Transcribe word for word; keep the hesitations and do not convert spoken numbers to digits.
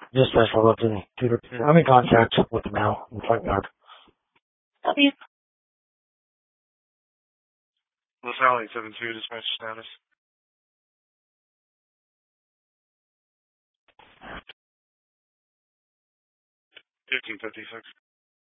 Dispatch will look in Tudor. I'm in contact with them now in front yard. W. LaSalle eight seven two, dispatch status. fifteen fifty-six.